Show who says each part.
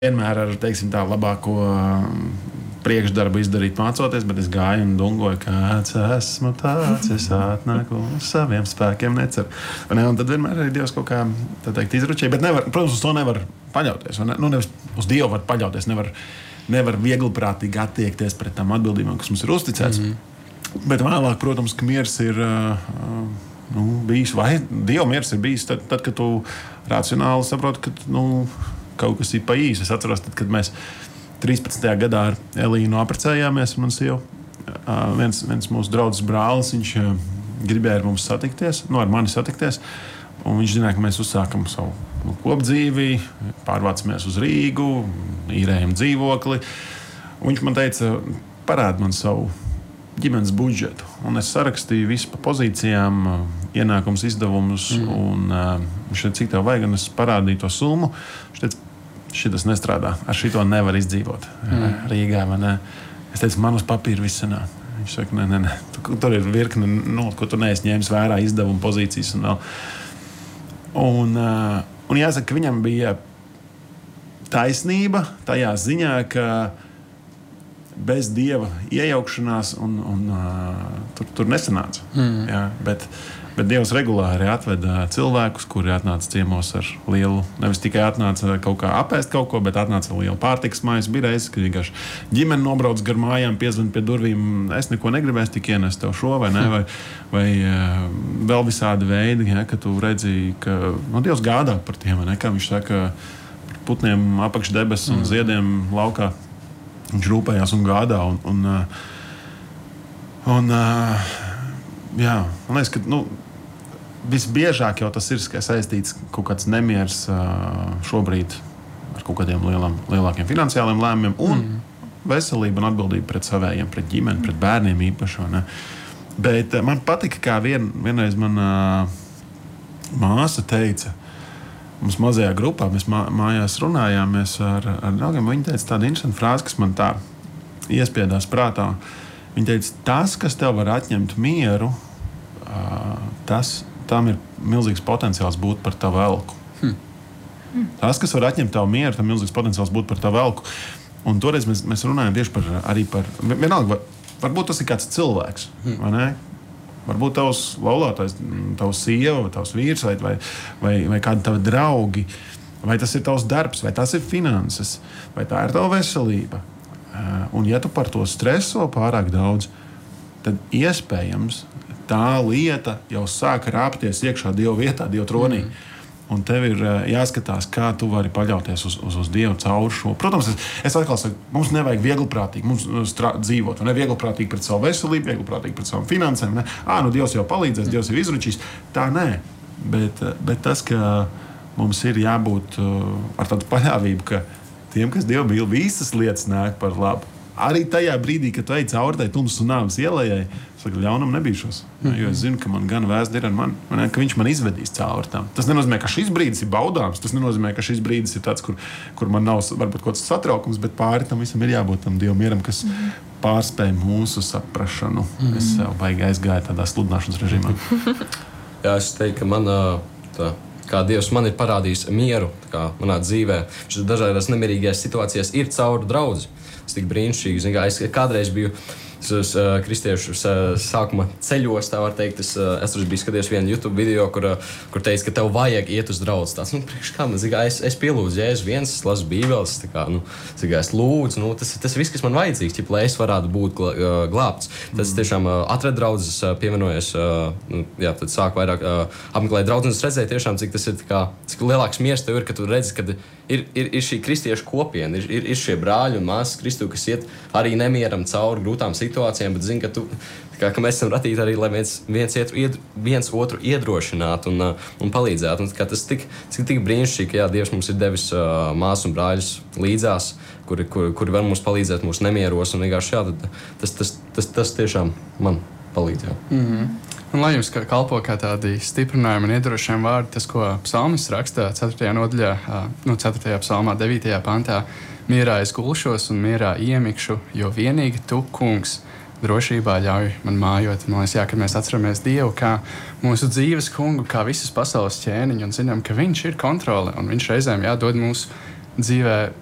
Speaker 1: vienmēr ar, teiksim, tā labāko priekšdarbu izdarīt mācoties, bet es gāju un dungoju, kāds esmu tāds, es atnāku uz saviem spēkiem neceru. Un tad vienmēr arī Dievs kaut kā, tā teikt, izručēja, bet nevar, protams, uz to nevar paļauties. Nevis uz Dievu var paļauties, nevar viegliprātīgi attiekties pret tām atbildībām, kas mums ir uzticēts. Bet vēlāk, protams, ka miers ir bijis, vai Dieva miers ir bijis tad, kad tu racionāli saproti, ka kaut kas ir pa īsi. Es atceros, tad, kad mēs 13. gadā ar Elīnu apprecējāmies, un viens mūsu draugs brālis, viņš gribēja ar mums satikties, ar mani satikties, un viņš zināja, ka mēs uzsākam savu kopdzīvi, pārvācamies uz Rīgu, īrējam dzīvokli, un viņš man teica, parādi man savu ģimenes budžetu, un es sarakstīju visu pa pozīcijām, ienākums, izdevumus, un viņš teica, cik tev vajag, un es parādīju to summu. Viņš teica, šitas nestrādā, ar šito nevar izdzīvot Rīgā, vai ne? Es teicu, man uz papīra viss sanāk. Viņš saka, nē, tur ir virkne, ko tu neesi ņēmis vērā, izdevumu pozīcijas un vēl. Un jāsaka, ka viņam bija taisnība tajā ziņā, ka bez Dieva iejaukšanās tur nesanāca. Jā, bet Dievs regulāri atveda cilvēkus, kuri atnāca ciemos ar lielu, nevis tikai atnāca kaut kā apēst kaut ko, bet atnāca ar lielu pārtikas mājas. Bija reizes, kad vienkārši ģimene nobrauc gar mājām, piezvan pie durvīm, es neko negribēju, tik ienest tev šo vai ne, vai vēl visādi veidi, ja, ka tu redzi, ka Dievs gādā par tiem, vai ne, kā viņš saka, par putniem apakš debes un ziediem laukā. Viņš rūpējās un gādā. Jā, man liekas, ka visbiežāk jau tas ir saistīts kaut kāds nemieris šobrīd ar kaut kādiem lielākiem finansiāliem lēmumiem un veselību un atbildību pret savējiem, pret ģimeni, pret bērniem īpaši. Ne? Bet man patika, kā vienreiz mana māsa teica, mums mazajā grupā, mēs mājās runājāmies ar draugiem, viņi teica tādu interesantu frāzi, kas man tā iespiedās prātā. Viņa teica, tas, kas tev var atņemt mieru, tam ir milzīgs potenciāls būt par tavu elku. Tas, kas var atņemt tavu mieru, tam ir milzīgs potenciāls būt par tavu elku. Un toreiz mēs runājam tieši par vienalga, varbūt tas ir kāds cilvēks, vai ne? Varbūt tavs laulātais, tavs sieva, vai tavs vīrs, vai kādi tavi draugi, vai tas ir tavs darbs, vai tas ir finanses, vai tā ir tava veselība. Un ja tu par to streso pārāk daudz, tad iespējams tā lieta jau sāk rāpties iekšā Dieva vietā, Dieva tronī. Un tev ir jāskatās, kā tu vari paļauties uz Dievu caur šo. Protams, es atkal saku, mums nevajag viegliprātīgi dzīvot. Ne viegliprātīgi pret savu veselību, viegliprātīgi pret savām finansēm. Ne? Dievs jau palīdzēs, Dievs jau izručīs. Tā nē. Bet tas, ka mums ir jābūt ar tādu paļāvību, ka tiem, kas Dievu mīl, visas lietas nāk par labu. Arī tajā brīdī, kad tu ej cauri tai tumsas un nāves ielējai, saka, ļaunam nebīšos. Jo es zinu, ka man gan vēsts ir ar mani, ka viņš man izvedīs cauri tam. Tas nenozīmē, ka šis brīdis ir baudāms, tas nenozīmē, ka šis brīdis ir tāds, kur man nav varbūt kaut kāds satraukums, bet pāri tam visam ir jābūt tam Dievu mieram, kas pārspēj mūsu saprašanu. Es baigi aizgāju tādā sludināšanas režīmā.
Speaker 2: Jā, es teiktu, ka kā Dievs man ir parādījis mieru manā dzīvē, šis dažādās nemierīgajās situācijās ir caur draudzi. Tas tik brīnišķīgi. Es kādreiz biju kristiešu sākuma ceļos, tā var teikt. Es biju skatījies vienu YouTube video, kur teica, ka tev vajag iet uz draudzi. Tāds, priekš kā man, es pielūdzu Jēzu viens, es lasu Bībeles, es lūdzu, tas viss, kas man vajadzīgs, lai es varētu būt glābts. Tas tiešām atradu draudzes, pievienojos, tad sāku vairāk apmeklēt draudzes, un es redzēju tiešām, cik tas ir, cik lielāks miers tev ir, ka tu redzi, ka ir šī kristiešu kopiena, ir šie brāļi un māsas Kristu, kas iet arī nemieram cauri grūtām situācijām, bet zini, ka mēs esam radīti arī, lai viens otru iedrošinātu un palīdzētu. Un tas tik brīnišķīgi, ka Dievs mums ir devis māsu un brāļus līdzās, kuri var mums palīdzēt mūsu nemieros. Un vienkārši tas tiešām man palīdz.
Speaker 3: Un, lai jums kalpo kā tādi stiprinājumi un iedrošinājumi vārdi, tas, ko psalmists raksta 4. nodaļā, 4. psalmā, 9. pantā, mierā es gulšos un mierā iemikšu, jo vienīgi tu, kungs, drošībā ļauj man mājot. Man liekas, ka mēs atceramies Dievu kā mūsu dzīves kungu, kā visas pasaules ķēniņu un zinām, ka viņš ir kontrole un viņš reizēm dod mūsu dzīvē